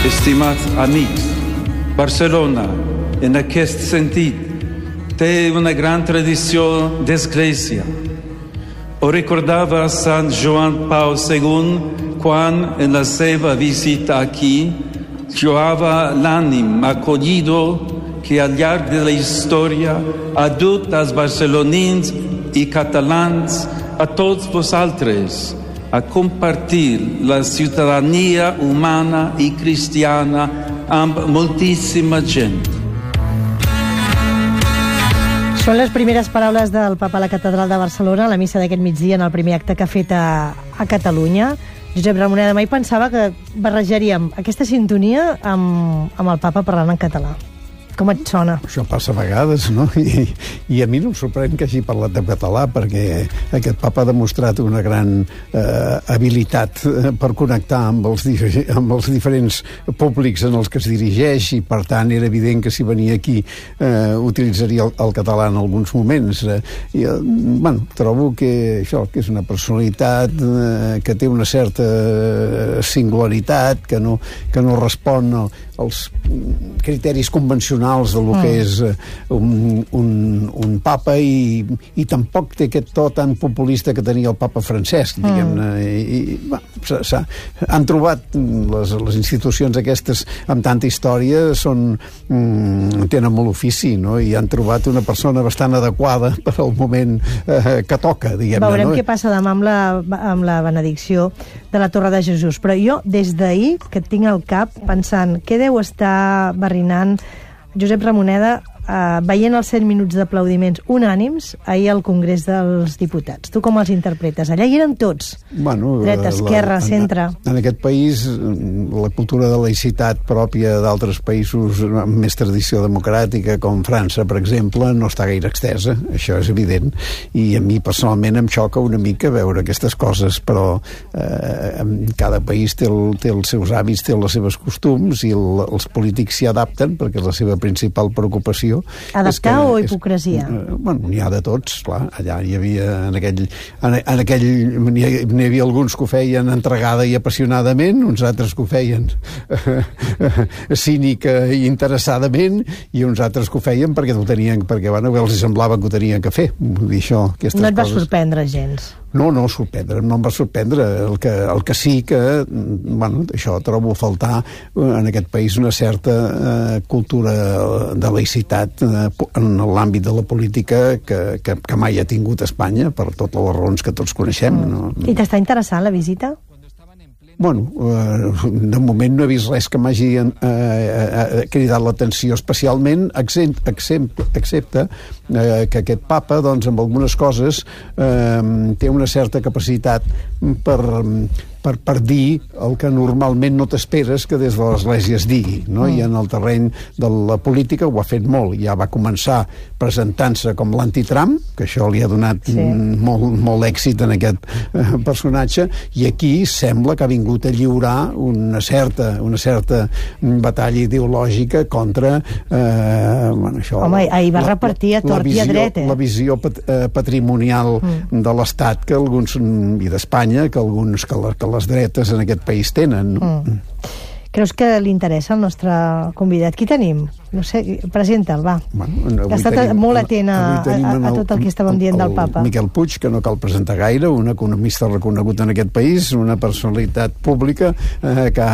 Estimats amics, Barcelona, en aquest sentit, té una gran tradició d'església. Ho recordava Sant Joan Paul II quan, en la seva visita aquí, lloava l'ànim acollido que al llarg de la història ha dut als barcelonins i catalans, a tots vosaltres, a compartir la ciutadania humana i cristiana amb moltíssima gent. Són les primeres paraules del Papa a la Catedral de Barcelona, a la missa d'aquest migdia, en el primer acte que ha fet a Catalunya. Josep Ramoneda, mai pensava que barrejaríem aquesta sintonia amb el Papa parlant en català. Com et sona? Això passa a vegades, no? I a mi no em sorprèn que hagi parlat de català, perquè aquest papa ha demostrat una gran habilitat per connectar amb els diferents públics en els que es dirigeix, i per tant era evident que si venia aquí utilitzaria el català en alguns moments. Trobo que això, que és una personalitat que té una certa singularitat, que no respon als criteris convencionals del que és un papa, i tampoc té aquest to tan populista que tenia el papa Francesc, diguem-ne. Han trobat les institucions aquestes amb tanta història, tenen molt ofici, no? I han trobat una persona bastant adequada per al moment que toca, diguem-ne. Veurem què passa demà amb la benedicció de la Torre de Jesús, però jo des d'ahir que et tinc al cap pensant què deu estar barrinant Josep Ramoneda veient els 100 minuts d'aplaudiments unànims ahir al Congrés dels Diputats. Tu com els interpretes? Allà hi eren tots, dreta, esquerra, centre. En aquest país la cultura de laïcitat pròpia d'altres països amb més tradició democràtica, com França, per exemple, no està gaire extesa, això és evident, i a mi personalment em xoca una mica veure aquestes coses, però cada país té els seus hàbits, té les seves costums, i els polítics s'hi adapten, perquè és la seva principal preocupació. Adaptar o hipocresia? N'hi ha de tots, clar. Allà hi havia n'hi havia alguns que ho feien entregada i apassionadament, uns altres que ho feien cínica i interessadament, i uns altres que ho feien perquè els semblava que ho tenien que fer. Vull dir, això, no et va sorprendre gens? No em va sorprendre. El que sí que, això, trobo a faltar en aquest país una certa cultura de laïcitat en l'àmbit de la política que mai ha tingut Espanya, per totes les raons que tots coneixem. I t'està interessant la visita? De moment no he vist res que m'hagi cridat l'atenció especialment, excepte que aquest papa, doncs, amb algunes coses té una certa capacitat per dir el que normalment no t'esperes que des de l'Església es digui, no? I en el terreny de la política ho ha fet molt. Ja va començar presentant-se com l'anti-Trump, que això li ha donat molt èxit en aquest personatge, i aquí sembla que ha vingut a lliurar una certa batalla ideològica contra això. Home, ahir va repartir a tort i a dret, la visió patrimonial de l'Estat i d'Espanya que les dretes en aquest país tenen. Creus que li interessa el nostre convidat? Qui tenim? No sé, presenta'l, va. Ha estat molt atent a tot el que estàvem dient del Papa. Miquel Puig, que no cal presentar gaire, un economista reconegut en aquest país, una personalitat pública que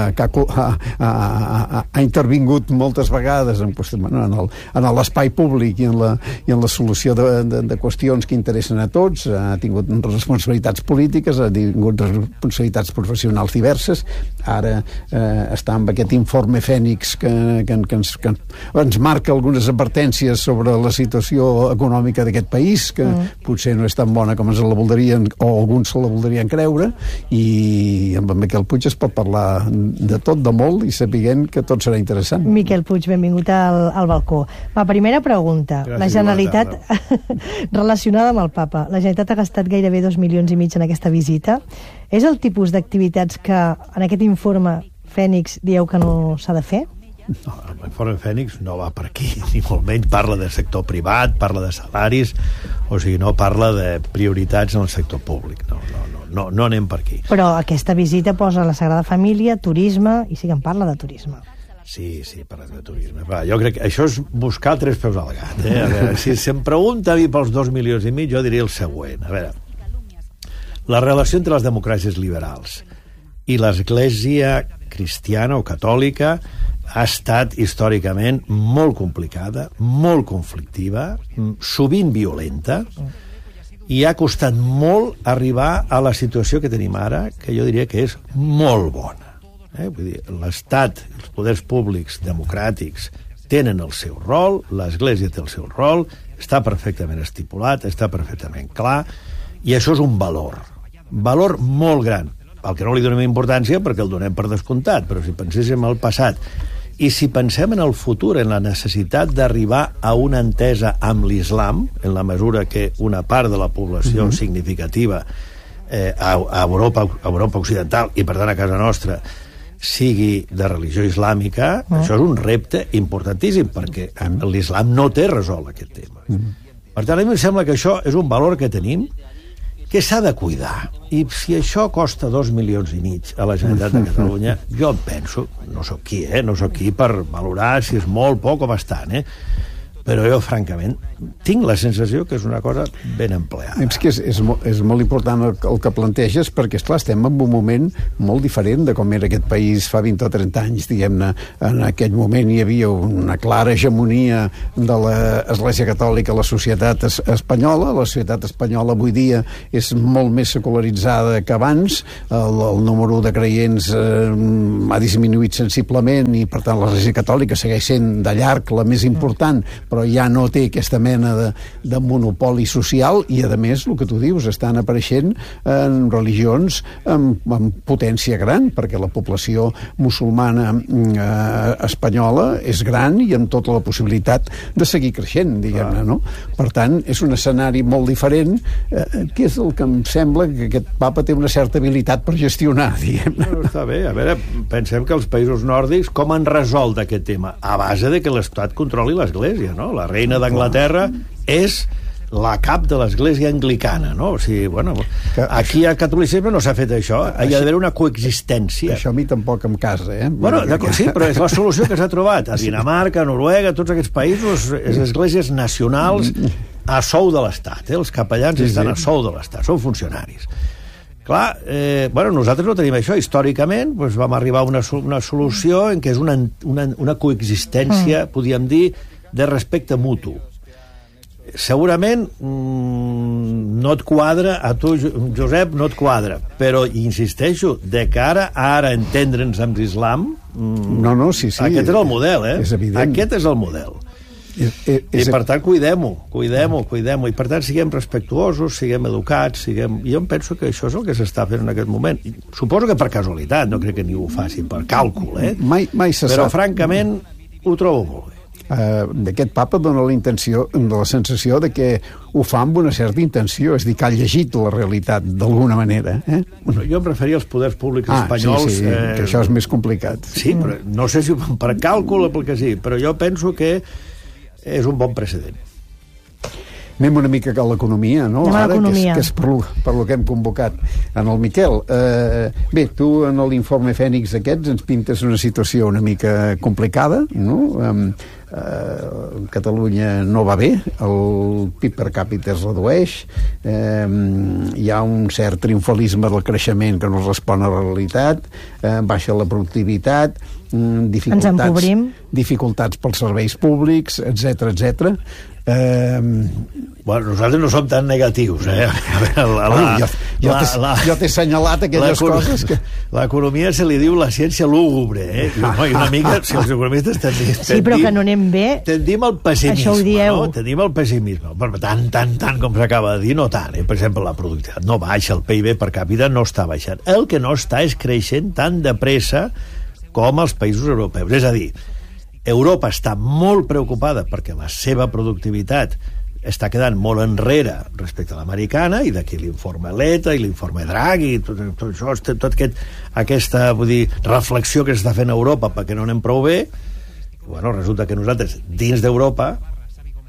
ha intervingut moltes vegades en l'espai públic i en la solució de qüestions que interessen a tots. Ha tingut responsabilitats polítiques, ha tingut responsabilitats professionals diverses. Ara està amb aquest informe Fènix que ens marca algunes advertències sobre la situació econòmica d'aquest país, que potser no és tan bona com ens la voldrien, o alguns se la voldrien creure, i amb en Miquel Puig es pot parlar de tot, de molt, i sapiguent que tot serà interessant. Miquel Puig, benvingut al balcó. La primera pregunta. Gràcies, la Generalitat, relacionada amb el Papa, la Generalitat ha gastat gairebé 2,5 milions en aquesta visita. És el tipus d'activitats que en aquest informe Fènix dieu que no s'ha de fer? No, l'informe Fènix no va per aquí, ni molt menys. Parla del sector privat, parla de salaris, o sigui, no parla de prioritats en el sector públic. no anem per aquí. Però aquesta visita posa la Sagrada Família, turisme, i sí que en parla de turisme. Sí, parlem de turisme. Va, jo crec que això és buscar 3 peus al gat. A veure, si se'm pregunta a mi pels 2,5 milions, jo diria el següent. A veure, la relació entre les democràcies liberals i l'Església cristiana o catòlica ha estat històricament molt complicada, molt conflictiva, sovint violenta, i ha costat molt arribar a la situació que tenim ara, que jo diria que és molt bona. Vull dir, l'Estat, els poders públics democràtics tenen el seu rol, l'Església té el seu rol, està perfectament estipulat, està perfectament clar, i això és un valor molt gran, al que no li donem importància perquè el donem per descomptat, però si penséssim al passat i si pensem en el futur, en la necessitat d'arribar a una entesa amb l'islam, en la mesura que una part de la població significativa a Europa occidental i per tant a casa nostra sigui de religió islàmica, això és un repte importantíssim, perquè l'islam no té resolt aquest tema. Per tant, a mi em sembla que això és un valor que tenim, que s'ha de cuidar. I si això costa 2,5 milions a la Generalitat de Catalunya, jo em penso, no sóc qui per valorar si és molt, poc o bastant, però jo, francament, tinc la sensació que és una cosa ben empleada. És que és molt important el que planteges, perquè, esclar, estem en un moment molt diferent de com era aquest país fa 20 o 30 anys, diguem-ne. En aquell moment hi havia una clara hegemonia de l'Església Catòlica a la societat espanyola. La societat espanyola avui dia és molt més secularitzada que abans. El número de creients ha disminuït sensiblement i, per tant, l'Església Catòlica segueix sent de llarg la més important, però ja no té aquesta mena de monopoli social i, a més, el que tu dius, estan apareixent en religions amb potència gran, perquè la població musulmana espanyola és gran i amb tota la possibilitat de seguir creixent, diguem-ne, no? Per tant, és un escenari molt diferent, que és el que em sembla que aquest papa té una certa habilitat per gestionar, diguem-ne. No, està bé, a veure, pensem que els països nòrdics com han resolt aquest tema? A base de que l'Estat controli l'Església, no? La reina d'Anglaterra és la cap de l'Església anglicana, no? O sigui, bueno, aquí al catolicisme no s'ha fet això, hi ha d'haver una coexistència. Això a mi tampoc em casa, Bueno, sí, però és la solució que s'ha trobat. A Dinamarca, a Noruega, tots aquests països, les esglésies nacionals a sou de l'Estat, els capellans estan a sou de l'Estat, són funcionaris. Clar, nosaltres no tenim això. Històricament vam arribar a una solució en què és una coexistència, podríem dir, de respecte mutu. Segurament no et quadra, a tu, Josep, no et quadra, però insisteixo, de cara a ara entendre'ns amb l'islam, sí, aquest és el model, és evident. Aquest és el model. I per tant cuidem-ho, i per tant siguem respectuosos, siguem educats, jo em penso que això és el que s'està fent en aquest moment. Suposo que per casualitat, no crec que ningú ho faci per càlcul, mai se però sap. francament ho trobo molt bé. D'aquest papa dona la sensació de que ho fa amb una certa intenció, és a dir, que ha llegit la realitat d'alguna manera. Jo em referia als poders públics espanyols. Sí, que això és més complicat. Sí, però no sé si per càlcul o pel que sí, però jo penso que és un bon precedent. Anem una mica a l'economia, no? Anem a l'economia. Que és per lo que hem convocat en el Miquel. Bé, tu en l'informe Fènix aquests ens pintes una situació una mica complicada, no? Catalunya no va bé, el PIB per càpita es redueix, hi ha un cert triomfalisme del creixement que no respon a la realitat, baixa la productivitat, dificultats pels serveis públics, etc. Nosaltres no som tan negatius, jo t'he assenyalat aquelles coses que... L'economia se li diu la ciència lúgubre, i una mica, si els economistes tendim... Sí, però que no anem bé... Tendim al pessimisme, això ho dieu. no? Tendim al pessimisme. Tant com s'acaba de dir, no tant. Per exemple, la productivitat no baixa, el PIB per càpita no està baixant. El que no està és creixent tan de pressa com els països europeus. És a dir, Europa està molt preocupada perquè la seva productivitat està quedant molt enrere respecte a l'americana, i d'aquí l'informe Letta i l'informe Draghi, tot això, aquesta reflexió que s'està fent a Europa perquè no anem prou bé. Resulta que nosaltres, dins d'Europa,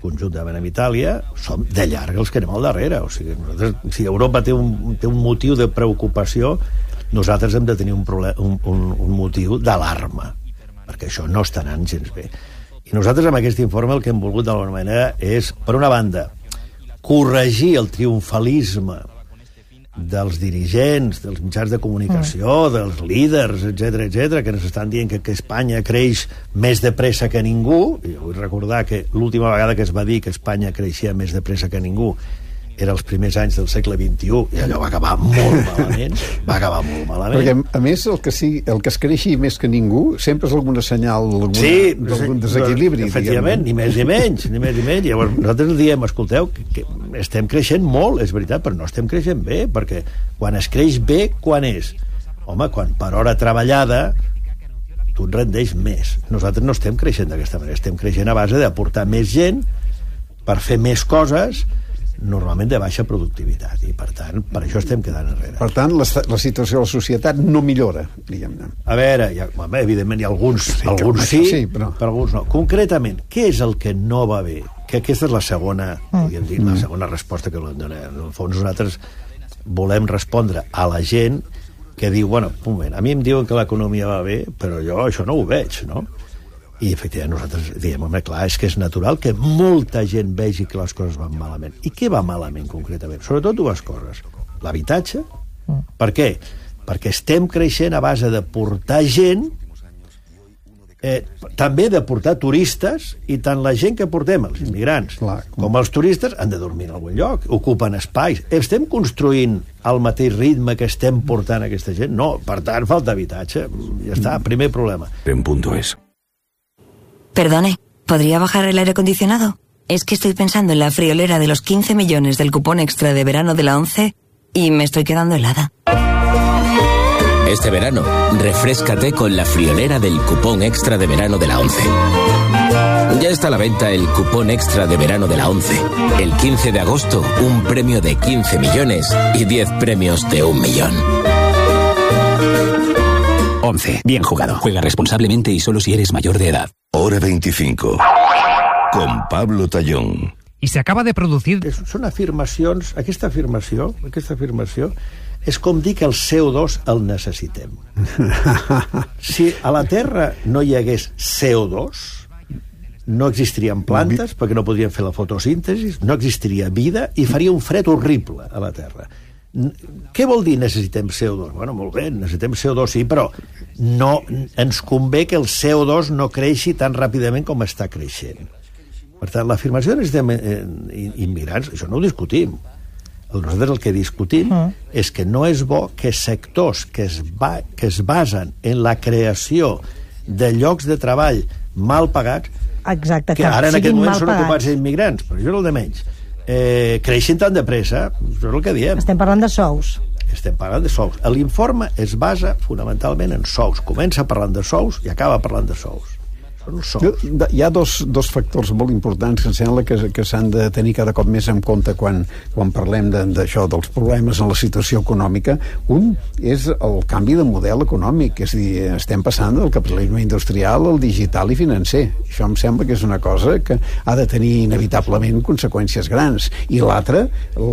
conjuntament amb Itàlia, som de llarg els que anem al darrere. O sigui, si Europa té un motiu de preocupació, nosaltres hem de tenir un motiu d'alarma, perquè això no està anant gens bé. I nosaltres amb aquest informe el que hem volgut d'alguna manera és, per una banda, corregir el triomfalisme dels dirigents, dels mitjans de comunicació, dels líders, etc, que ens estan dient que Espanya creix més de pressa que ningú. I vull recordar que l'última vegada que es va dir que Espanya creixia més de pressa que ningú era els primers anys del segle XXI, i allò va acabar molt malament. Perquè, a més, el que es creixi més que ningú sempre és alguna senyal d'algun desequilibri. Efectivament, ni més ni menys. Llavors, nosaltres diem, escolteu, que estem creixent molt, és veritat, però no estem creixent bé, perquè quan es creix bé, quan és? Home, quan per hora treballada tu et rendeix més. Nosaltres no estem creixent d'aquesta manera, estem creixent a base d'aportar més gent per fer més coses, normalment de baixa productivitat, i per tant per això estem quedant enrere. Per tant, la situació de la societat no millora, diguem-ne. A veure, evidentment hi ha alguns sí, però alguns no. Concretament, què és el que no va bé? Que aquesta és la segona, podríem dir, la segona resposta que volem donar. En el fons nosaltres volem respondre a la gent que diu, bueno, un moment, a mi em diuen que l'economia va bé, però jo això no ho veig, no? I, efectivament, nosaltres diem, home, clar, és que és natural que molta gent vegi que les coses van malament. I què va malament, concretament? Sobretot dues coses. L'habitatge. Per què? Perquè estem creixent a base de portar gent, també de portar turistes, i tant la gent que portem, els immigrants, com els turistes, han de dormir en algun lloc, ocupen espais. Estem construint al mateix ritme que estem portant aquesta gent? No, per tant, falta habitatge. Ja està, primer problema. En punto es. Perdone, ¿podría bajar el aire acondicionado? Es que estoy pensando en la friolera de los 15 millones del cupón extra de verano de la 11 y me estoy quedando helada. Este verano, refréscate con la friolera del cupón extra de verano de la 11. Ya está a la venta el cupón extra de verano de la 11. El 15 de agosto, un premio de 15 millones y 10 premios de 1 millón. 11. Bien jugado. Juega responsablemente y solo si eres mayor de edad. Hora 25. Con Pablo Tallón. I s'acaba de producir... Són afirmacions... Aquesta afirmació és com dir que el CO2 el necessitem. Si a la Terra no hi hagués CO2, no existirien plantes, perquè no podrien fer la fotosíntesi, no existiria vida i faria un fred horrible a la Terra. Què vol dir necessitem CO2? Bueno, molt bé, necessitem CO2, sí, però no ens convé que el CO2 no creixi tan ràpidament com està creixent. Per tant, l'afirmació de immigrants, això no ho discutim. Nosaltres el que discutim és que no és bo que sectors que es basen en la creació de llocs de treball mal pagats, que ara en aquest moment són ocupats d'immigrants, però això és el de menys, creixin tan de pressa, això és el que diem. Estem parlant de sous. Estem parlant de sous. L'informe es basa fonamentalment en sous. Comença parlant de sous i acaba parlant de sous. Hi ha dos factors molt importants que em sembla que s'han de tenir cada cop més en compte quan parlem d'això, dels problemes en la situació econòmica. Un és el canvi de model econòmic, és a dir, estem passant del capitalisme industrial al digital i financer. Això em sembla que és una cosa que ha de tenir inevitablement conseqüències grans. I l'altra,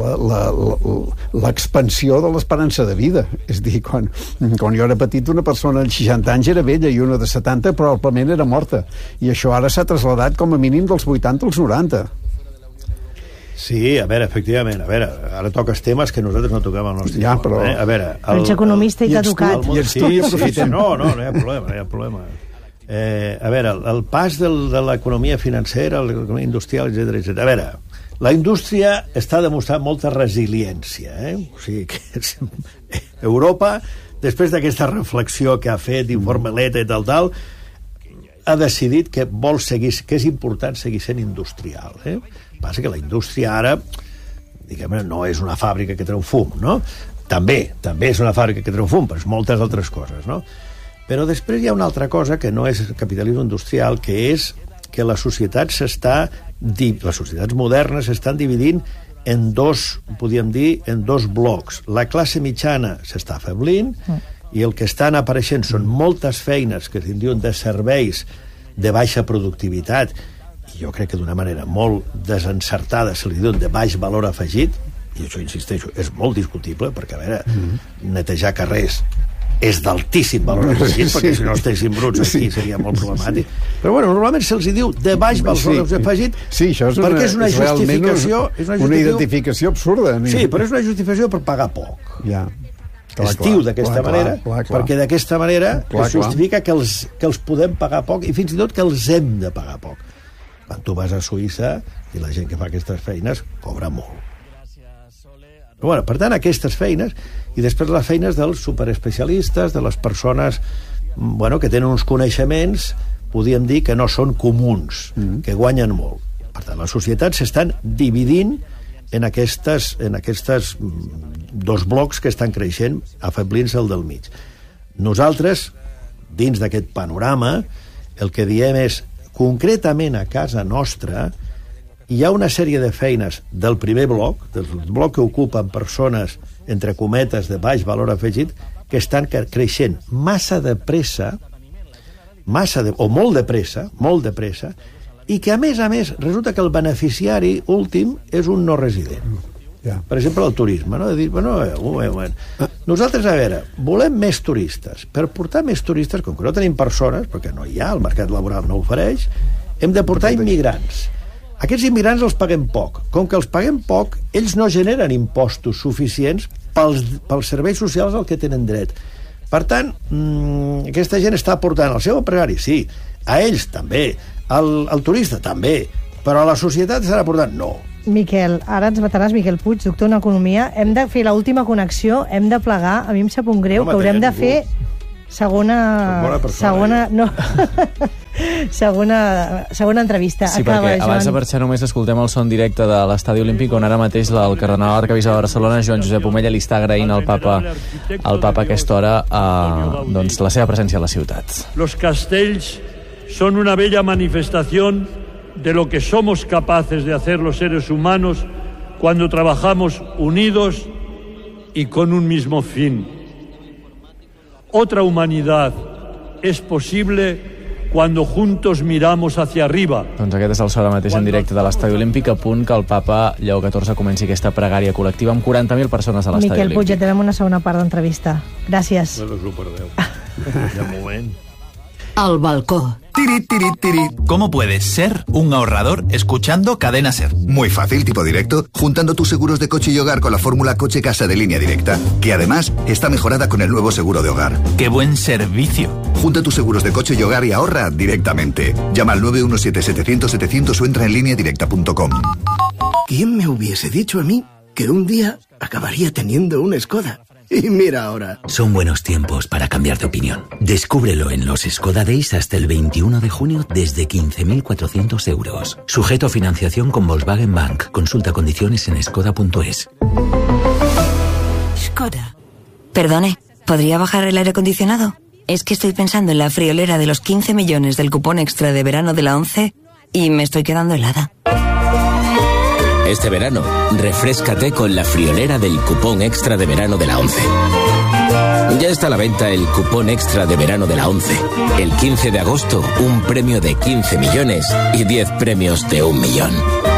l'expansió de l'esperança de vida. És a dir, quan jo era petit, una persona de 60 anys era vella i una de 70 probablement era morta. I això ara s'ha traslladat com a mínim dels 80 als 90. Sí, a veure, efectivament, ara toques temes que nosaltres no toquem al nostre informe. A veure, ets economista i t'ha tocat. I ets tu i aprofitem. No hi ha problema. A veure, el pas de l'economia financera a l'economia industrial, etc. A veure, la indústria està demostrant molta resiliència. O sigui que Europa, després d'aquesta reflexió que ha fet, informe Letta i tal, ha decidit que vol seguir, que és important seguir sent industrial. Passa que la indústria ara, diguem-ne, no és una fàbrica que treu fum, no? També és una fàbrica que treu fum, però és moltes altres coses, no? Però després hi ha una altra cosa que no és capitalisme industrial, que és que les societats modernes s'estan dividint en dos, podríem dir, en dos blocs. La classe mitjana s'està afeblint, i el que estan apareixent són moltes feines que se'n diuen de serveis de baixa productivitat jo crec que d'una manera molt desencertada se li diu de baix valor afegit, i això, insisteixo, és molt discutible, perquè, a veure, netejar carrers és d'altíssim valor afegit, perquè si no estiguessin bruts aquí seria molt problemàtic. Però, bueno, normalment se'ls diu de baix valor afegit, perquè és una justificació... És una identificació absurda. Sí, però és una justificació per pagar poc. Ja. Es diu d'aquesta manera, perquè d'aquesta manera es justifica que els podem pagar poc i fins i tot que els hem de pagar poc. Quan tu vas a Suïssa i la gent que fa aquestes feines cobra molt. Però, bueno, per tant, aquestes feines i després les feines dels superespecialistes, de les persones que tenen uns coneixements, podríem dir que no són comuns, que guanyen molt. Per tant, les societats s'estan dividint en aquestes dos blocs que estan creixent, afeblint-se el del mig. Nosaltres, dins d'aquest panorama, el que diem és, concretament a casa nostra, hi ha una sèrie de feines del primer bloc, del bloc que ocupen persones, entre cometes, de baix valor afegit, que estan creixent massa de pressa, o molt de pressa, i que, a més, resulta que el beneficiari últim és un no resident. Per exemple, el turisme, no? De dir, nosaltres, a veure, volem més turistes. Per portar més turistes, com que no tenim persones, perquè no hi ha, el mercat laboral no ofereix, hem de portar immigrants. Aquests immigrants els paguem poc. Com que els paguem poc, ells no generen impostos suficients pels serveis socials al que tenen dret. Per tant, aquesta gent està aportant al seu empresari, sí, a ells també, al turista també, però a la societat estan aportant no. Miquel, ara ens mataràs, Miquel Puig, doctor en Economia. Hem de fer l'última connexió, hem de plegar. A mi em sap un greu, que haurem de fer segona entrevista. Sí, perquè abans de marxar només escoltem el son directe de l'Estadi Olímpic, on ara mateix el cardenal arquebisbe de Barcelona, Joan Josep Omella, li està agraint al papa a aquesta hora doncs, la seva presència a la ciutat. Los castells son una bella manifestación de lo que somos capaces de hacer los seres humanos cuando trabajamos unidos y con un mismo fin. Otra humanidad es posible cuando juntos miramos hacia arriba. Doncs aquest és el so ara mateix en directe de l'Estadi Olímpic, a punt que el papa Lleó XIV comenci aquesta pregària col·lectiva amb 40.000 persones a l'Estadi Olímpic. Miquel Puig, ja tenim una segona part d'entrevista. Gràcies. No us ho perdeu. De moment. Al balcó. Tirit, tirit, tirit. ¿Cómo puedes ser un ahorrador escuchando Cadena SER? Muy fácil, tipo directo, juntando tus seguros de coche y hogar con la fórmula Coche-Casa de Línea Directa, que además está mejorada con el nuevo seguro de hogar. ¡Qué buen servicio! Junta tus seguros de coche y hogar y ahorra directamente. Llama al 917-700-700 o entra en lineadirecta.com. ¿Quién me hubiese dicho a mí que un día acabaría teniendo una Skoda? Y mira ahora. Son buenos tiempos para cambiar de opinión. Descúbrelo en los Skoda Days hasta el 21 de junio desde 15.400 euros. Sujeto a financiación con Volkswagen Bank. Consulta condiciones en skoda.es. Skoda. Perdone, ¿podría bajar el aire acondicionado? Es que estoy pensando en la friolera de los 15 millones del cupón extra de verano de la 11 y me estoy quedando helada. Este verano, refréscate con la friolera del cupón extra de verano de la 11. Ya está a la venta el cupón extra de verano de la 11. El 15 de agosto, un premio de 15 millones y 10 premios de 1 millón.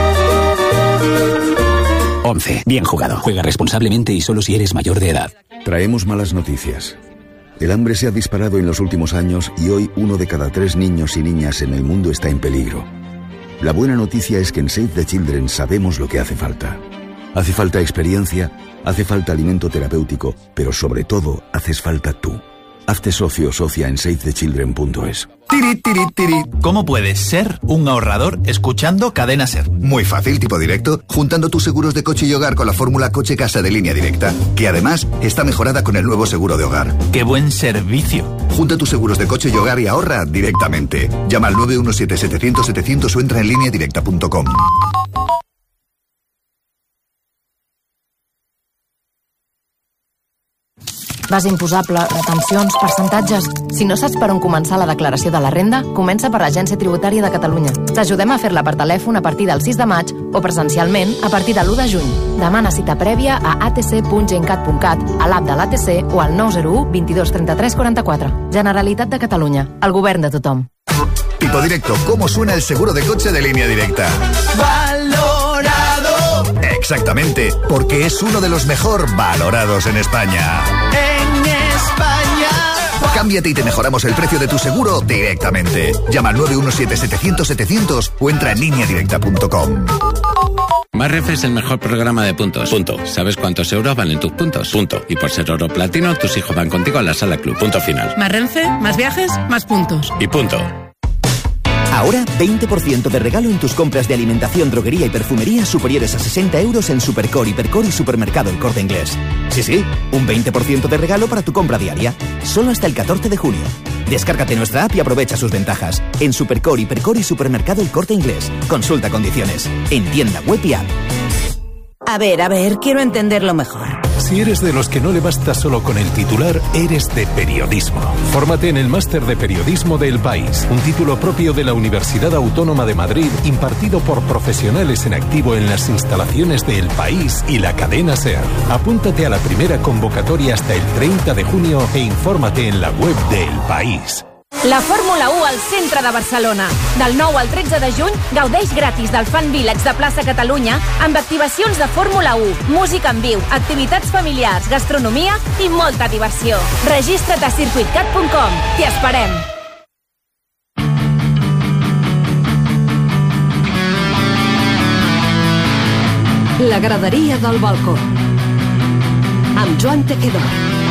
11. Bien jugado. Juega responsablemente y solo si eres mayor de edad. Traemos malas noticias. El hambre se ha disparado en los últimos años y hoy 1 de cada 3 niños y niñas en el mundo está en peligro. La buena noticia es que en Save the Children sabemos lo que hace falta. Hace falta experiencia, hace falta alimento terapéutico, pero sobre todo haces falta tú. Hazte socio o socia en savethechildren.es. Tirit, tirit, tirit. ¿Cómo puedes ser un ahorrador escuchando Cadena SER? Muy fácil, tipo directo, juntando tus seguros de coche y hogar con la fórmula Coche-Casa de Línea Directa, que además está mejorada con el nuevo seguro de hogar. ¡Qué buen servicio! Junta tus seguros de coche y hogar y ahorra directamente. Llama al 917-700-700 o entra en lineadirecta.com. Base imposable, retencions, percentatges... Si no saps per on començar la declaració de la renda, comença per l'Agència Tributària de Catalunya. T'ajudem a fer-la per telèfon a partir del 6 de maig o presencialment a partir de l'1 de juny. Demana cita prèvia a atc.gencat.cat, a l'app de l'ATC o al 901 22 33 44. Generalitat de Catalunya. El govern de tothom. Tipo Directo, ¿cómo suena el seguro de coche de Línea Directa? ¡Valorado! Exactamente, porque es uno de los mejor valorados en España. ¡En España! Cámbiate y te mejoramos el precio de tu seguro directamente. Llama al 917-700-700 o entra en lineadirecta.com. Marrenfe es el mejor programa de puntos. Punto. ¿Sabes cuántos euros valen tus puntos? Punto. Y por ser oro platino, tus hijos van contigo a la sala club. Punto final. Marrenfe, más viajes, más puntos. Y punto. Ahora, 20% de regalo en tus compras de alimentación, droguería y perfumería superiores a 60 euros en Supercore, Hipercore y Supermercado El Corte Inglés. Sí, un 20% de regalo para tu compra diaria. Solo hasta el 14 de junio. Descárgate nuestra app y aprovecha sus ventajas. En Supercore, Hipercore y Supermercado El Corte Inglés. Consulta condiciones. En tienda web y app. A ver, quiero entenderlo mejor. Si eres de los que no le basta solo con el titular, eres de periodismo. Fórmate en el Máster de Periodismo de El País, un título propio de la Universidad Autónoma de Madrid, impartido por profesionales en activo en las instalaciones de El País y la cadena SER. Apúntate a la primera convocatoria hasta el 30 de junio e infórmate en la web de El País. La Fórmula 1 al centre de Barcelona. Del 9 al 13 de juny, gaudeix gratis del Fan Village de Plaça Catalunya amb activacions de Fórmula 1, música en viu, activitats familiars, gastronomia i molta diversió. Registra't a circuitcat.com. T'hi esperem. La graderia del balcó. Amb Joan Tejedor.